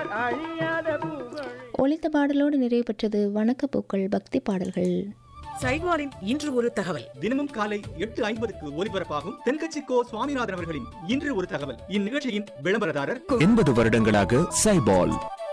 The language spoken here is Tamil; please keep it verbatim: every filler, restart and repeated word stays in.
ஒலித்த பாடலோடு நிறைவு பெற்றது வணக்க பூக்கள் பக்தி பாடல்கள். சைவாரின் இன்று ஒரு தகவல் தினமும் காலை எட்டு ஐம்பதுக்கு ஒலிபரப்பாகும் தென்கட்சி கோ சுவாமிநாதன் அவர்களின் இன்று ஒரு தகவல். இந்நிகழ்ச்சியின் விளம்பரதாரர் எண்பது வருடங்களாக சைபால்.